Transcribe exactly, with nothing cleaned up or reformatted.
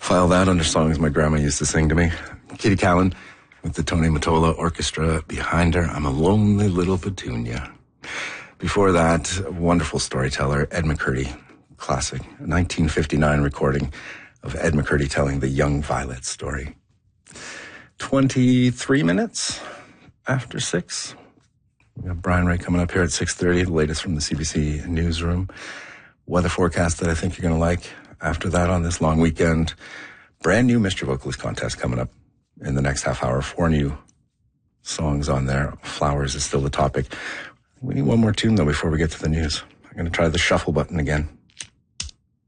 File that under songs my grandma used to sing to me. Kitty Callan with the Tony Mottola Orchestra behind her. I'm a lonely little petunia. Before that, a wonderful storyteller, Ed McCurdy, classic, a nineteen fifty-nine recording of Ed McCurdy telling the Young Violet story. twenty-three minutes after six. We got Brian Ray coming up here at six thirty, the latest from the C B C newsroom. Weather forecast that I think you're going to like. After that, on this long weekend, brand new Mister Vocalist contest coming up in the next half hour. Four new songs on there. Flowers is still the topic. We need one more tune, though, before we get to the news. I'm going to try the shuffle button again.